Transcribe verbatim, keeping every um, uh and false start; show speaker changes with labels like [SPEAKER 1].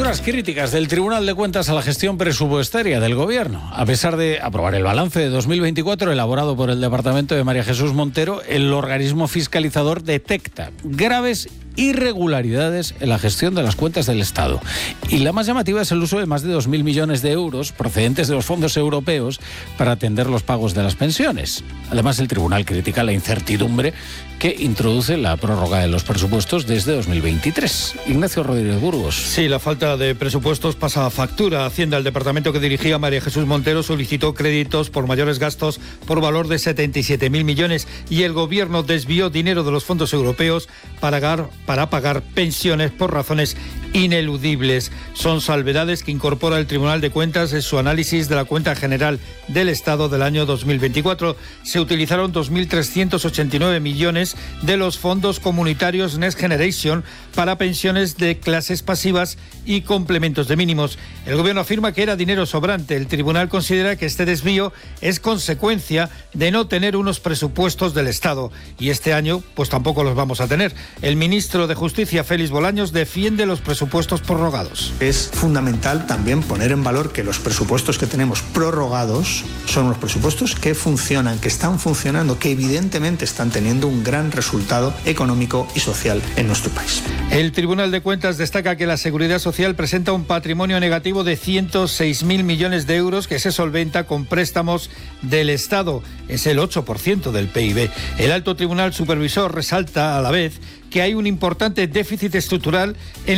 [SPEAKER 1] Lecturas críticas del Tribunal de Cuentas a la gestión presupuestaria del Gobierno. A pesar de aprobar el balance de dos mil veinticuatro elaborado por el Departamento de María Jesús Montero, el organismo fiscalizador detecta graves irregularidades en la gestión de las cuentas del Estado. Y la más llamativa es el uso de más de dos mil millones de euros procedentes de los fondos europeos para atender los pagos de las pensiones. Además, el tribunal critica la incertidumbre que introduce la prórroga de los presupuestos desde dos mil veintitrés. Ignacio Rodríguez Burgos.
[SPEAKER 2] Sí, la falta de presupuestos pasa a factura. Hacienda, el departamento que dirigía María Jesús Montero, solicitó créditos por mayores gastos por valor de setenta y siete mil millones y el Gobierno desvió dinero de los fondos europeos para pagar, para pagar pensiones por razones ineludibles. Son salvedades que incorpora el Tribunal de Cuentas en su análisis de la cuenta general del Estado del año dos mil veinticuatro. Se utilizaron dos mil trescientos ochenta y nueve millones de los fondos comunitarios Next Generation para pensiones de clases pasivas y complementos de mínimos. El Gobierno afirma que era dinero sobrante. El Tribunal considera que este desvío es consecuencia de no tener unos presupuestos del Estado. Y este año, pues tampoco los vamos a tener. El ministro de Justicia, Félix Bolaños, defiende los presupuestos prorrogados.
[SPEAKER 3] Es fundamental también poner en valor que los presupuestos que tenemos prorrogados son unos presupuestos que funcionan, que están funcionando, que evidentemente están teniendo un gran resultado económico y social en nuestro país.
[SPEAKER 2] El Tribunal de Cuentas destaca que la Seguridad Social presenta un patrimonio negativo de ciento seis mil millones de euros que se solventa con préstamos del Estado. Es el ocho por ciento del P I B. El alto tribunal supervisor resalta a la vez que hay un importante déficit estructural en